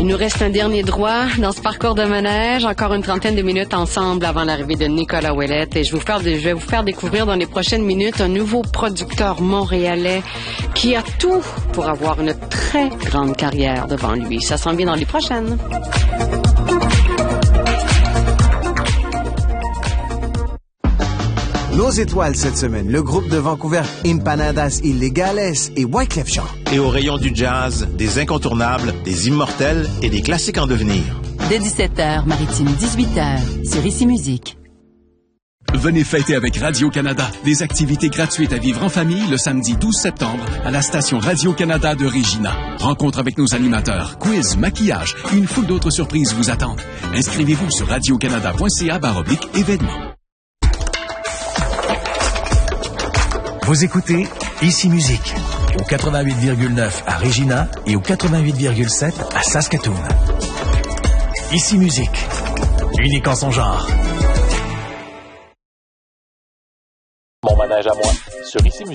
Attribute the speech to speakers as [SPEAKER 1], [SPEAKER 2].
[SPEAKER 1] Il nous reste un dernier droit dans ce parcours de manège. Encore une trentaine de minutes ensemble avant l'arrivée de Nicolas Ouellette. Et je vais vous faire découvrir dans les prochaines minutes un nouveau producteur montréalais qui a tout pour avoir une très grande carrière devant lui. Ça s'en vient dans les prochaines.
[SPEAKER 2] Nos étoiles cette semaine, le groupe de Vancouver Empanadas Illegales et Wyclef Jean.
[SPEAKER 3] Et au rayon du jazz, des incontournables, des immortels et des classiques en devenir.
[SPEAKER 4] Dès 17h, Maritime 18h, sur Ici Musique.
[SPEAKER 5] Venez fêter avec Radio-Canada des activités gratuites à vivre en famille le samedi 12 septembre à la station Radio-Canada de Regina. Rencontre avec nos animateurs, quiz, maquillage, une foule d'autres surprises vous attendent. Inscrivez-vous sur radiocanada.ca/événements.
[SPEAKER 6] Vous écoutez Ici Musique, au 88,9 à Regina et au 88,7 à Saskatoon. Ici Musique, unique en son genre.
[SPEAKER 7] Mon manège à moi, sur Ici Musique.